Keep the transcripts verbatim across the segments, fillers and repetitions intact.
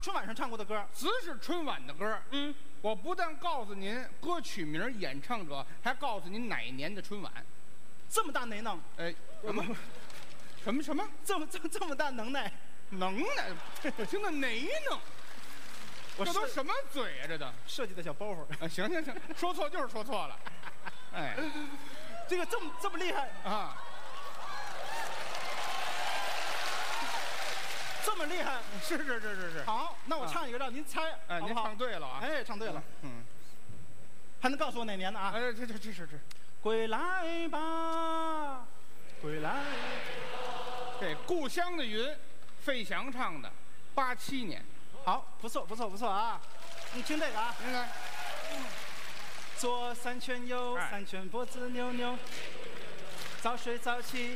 春晚上唱过的歌。 只是春晚的歌。 嗯， 我不但告诉您歌曲名、演唱者，还告诉您哪年的春晚。 这么大能耐， 哎，什么？什么什么？ 这么这么这么大能耐， 能耐？我听着哪能？ 我这都什么嘴啊？这都设计的小包袱。 啊！行行行，说错就是说错了。哎， 这个这么这么厉害啊！ 这么厉害， 是是是是是。 好，那我唱一个让您猜， 哎，您好不好唱对了啊！ 哎，唱对了， 嗯， 还能告诉我哪年的啊？ 哎，这这这是这， 归来吧，归来。 这故乡的云，费翔唱的，八七年。 好，不错不错不错啊！你听这个啊， 您来， 左三圈右哎三圈，脖子扭扭，早睡早起。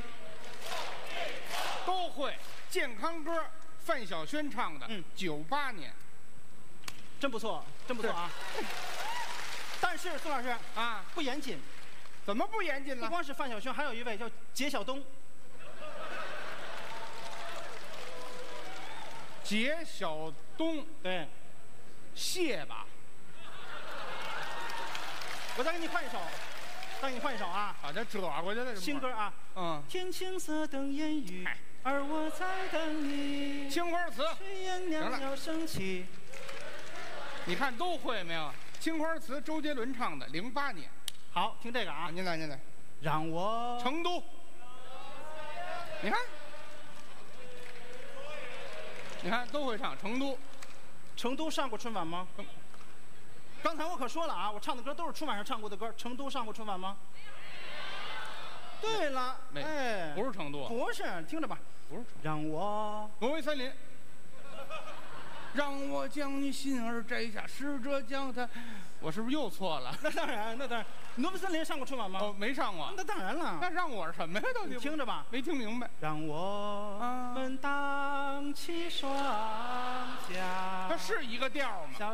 都会健康歌，范晓萱唱的， 嗯， 九八年。 真不错，真不错啊！但是宋老师啊， 不严谨， 怎么不严谨了？ 不光是范晓萱，还有一位叫杰晓东。 杰晓东， 对， 谢吧。 我再给你换一首，再给你换一首啊！ 啊，这折过去了， 新歌啊！ 嗯， 天青色等烟雨，而我在等你。 青花瓷， 炊烟袅袅升起。 你看都会没有？青花瓷，周杰伦唱的，零八年。 好，听这个啊！ 您来，您来。 让我成都，你看，你看都会唱成都。 成都上过春晚吗？刚才我可说了啊，我唱的歌都是春晚上唱过的歌。成都上过春晚吗？对了， 没， 哎， 不是成都， 不是，听着吧， 不是成都。 让我挪威森林，让我将你心儿摘下，试着将它，我是不是又错了？ 那当然，那当然，挪威森林上过春晚吗？ 哦，没上过。 那当然了。 那让我是什么呀？到底你听着吧， 没听明白。 让我们荡起双桨。 它是一个调吗？